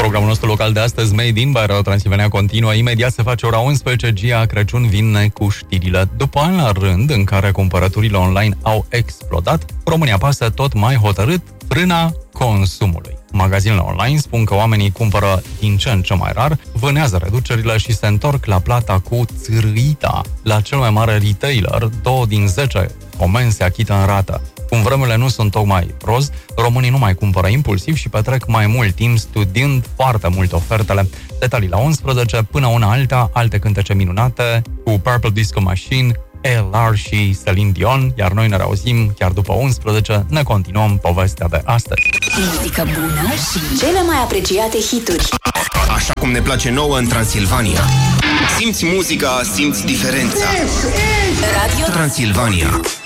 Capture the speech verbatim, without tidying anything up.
Programul nostru local de astăzi, Made in by Radio Transilvania, continuă. Imediat se face ora unsprezece, Gia Crăciun vine cu știrile. După ani la rând în care cumpărăturile online au explodat, România pasă tot mai hotărât frâna consumului. Magazinele online spun că oamenii cumpără din ce în ce mai rar, vânează reducerile și se întorc la plata cu țârâita. La cel mai mare retailer, două din zece comenzi se achită în rată. Cum vremurile nu sunt tocmai roz, românii nu mai cumpără impulsiv și petrec mai mult timp studiind foarte multe ofertele. Detalii la unsprezece, până una alta, alte cântece minunate cu Purple Disco Machine, E L R și Celine Dion, iar noi ne reauzim chiar după unsprezece, ne continuăm povestea de astăzi. Muzică bună și cele mai apreciate hituri. Așa cum ne place nouă în Transilvania. Simți muzica, simți diferența. Radio Transilvania.